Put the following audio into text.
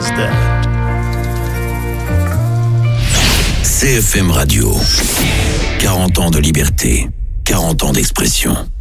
understand. CFM Radio. 40 ans de liberté, 40 ans d'expression.